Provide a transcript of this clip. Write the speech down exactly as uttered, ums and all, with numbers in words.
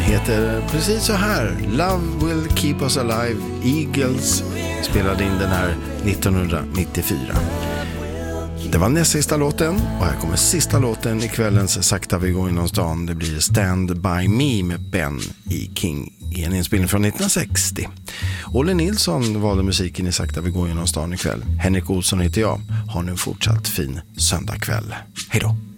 heter precis så här. Love Will Keep Us Alive. Eagles spelade in den här nittonhundranittiofyra. Det var näst sista låten och här kommer sista låten i kvällens Sakta vi går inom stan. Det blir Stand By Me med Ben E. King i en inspelning från nittonhundrasextio. Olle Nilsson valde musiken i Sakta vi går inom stan ikväll. Henrik Olsson heter jag. Ha nu en fortsatt fin söndagkväll. Hej då!